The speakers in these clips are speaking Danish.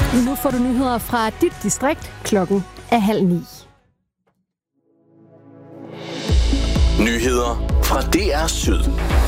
Nu får du nyheder fra dit distrikt. Klokken er 8:30. Nyheder fra DR Syd.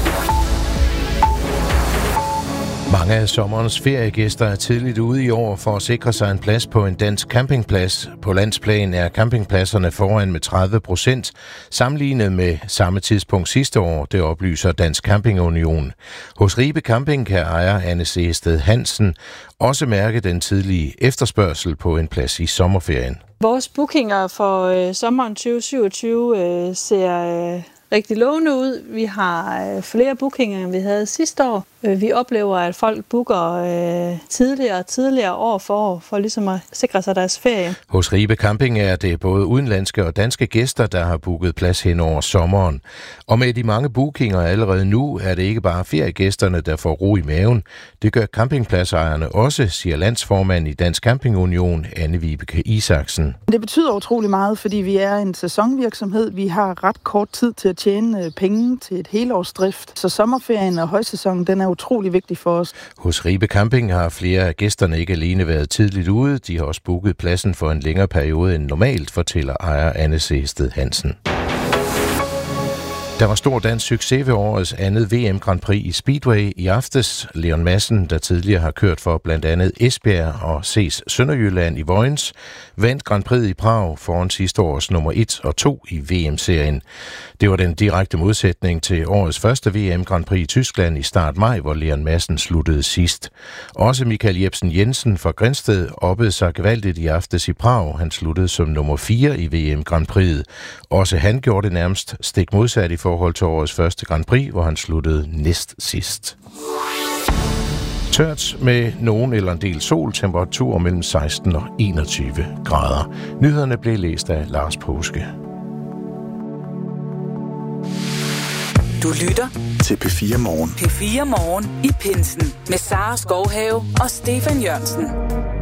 Mange af sommerens feriegæster er tidligt ude i år for at sikre sig en plads på en dansk campingplads. På landsplan er campingpladserne foran med 30% sammenlignet med samme tidspunkt sidste år, det oplyser Dansk Camping Union. Hos Ribe Camping kan ejer Anne Sehested Hansen også mærke den tidlige efterspørgsel på en plads i sommerferien. Vores bookinger for sommeren 2027 ser rigtig lovende ud. Vi har flere bookinger, end vi havde sidste år. Vi oplever, at folk booker tidligere år for år, for ligesom at sikre sig deres ferie. Hos Ribe Camping er det både udenlandske og danske gæster, der har booket plads hen over sommeren. Og med de mange bookinger allerede nu, er det ikke bare feriegæsterne, der får ro i maven. Det gør campingpladsejerne også, siger landsformand i Dansk Camping Union, Anne-Vibeke Isaksen. Det betyder utrolig meget, fordi vi er en sæsonvirksomhed. Vi har ret kort tid til at tjene penge til et helårsdrift. Så sommerferien og højsæsonen, den er utrolig vigtig for os. Hos Ribe Camping har flere af gæsterne ikke alene været tidligt ude. De har også booket pladsen for en længere periode end normalt, fortæller ejer Anne Sehested Hansen. Der var stor dansk succes ved årets andet VM Grand Prix i Speedway i aftes. Leon Madsen, der tidligere har kørt for blandt andet Esbjerg og CS Sønderjylland i Vojens, vandt Grand Prix i Prag foran sidste års nummer 1 og 2 i VM-serien. Det var den direkte modsætning til årets første VM Grand Prix i Tyskland i start maj, hvor Leon Madsen sluttede sidst. Også Michael Jebsen Jensen fra Grindsted oppede sig gevaldigt i aftes i Prag. Han sluttede som nummer 4 i VM Grand Prix. Også han gjorde det nærmest stik modsat i forhold til årets første Grand Prix, hvor han sluttede næst sidst. Tørt med nogen eller en del sol, temperatur mellem 16 og 21 grader. Nyhederne blev læst af Lars Påske. Du lytter til P4 Morgen. P4 Morgen i Pinsen med Sara Skovhave og Stefan Jørgensen.